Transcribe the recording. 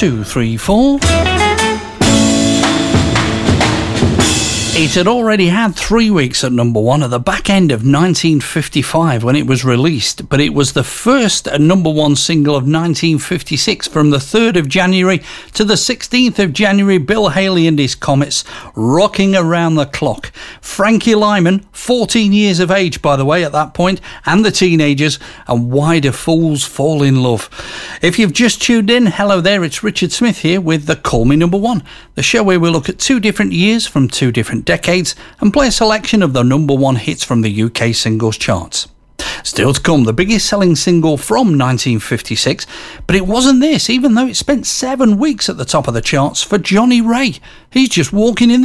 2, 3, 4. It had already had 3 weeks at number one at the back end of 1955 when it was released, but it was the first number one single of 1956. From the 3rd of January to the 16th of January, Bill Haley and his Comets, rocking around the clock. Frankie Lyman, 14 years of age, by the way, at that point, and the Teenagers, and Why Do Fools Fall in Love. If you've just tuned in, hello there, it's Richard Smith here with the Call Me Number One, the show where we look at 2 different years from 2 different decades and play a selection of the number one hits from the UK singles charts. Still to come, the biggest selling single from 1956, but it wasn't this, even though it spent 7 weeks at the top of the charts for Johnny Ray. He's just walking in the